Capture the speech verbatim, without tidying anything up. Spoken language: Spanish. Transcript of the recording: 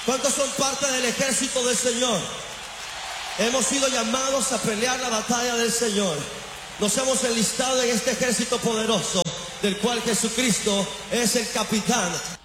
¿Cuántos son parte del ejército del Señor? Hemos sido llamados a pelear la batalla del Señor. Nos hemos enlistado en este ejército poderoso, del cual Jesucristo es el capitán.